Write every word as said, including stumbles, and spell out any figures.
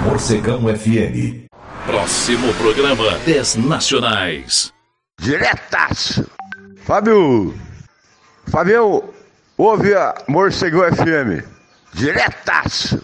Morcegão F M. Próximo programa: dez Nacionais. Diretaço. Fábio. Fabião, ouve a Morcegão F M. Diretaço.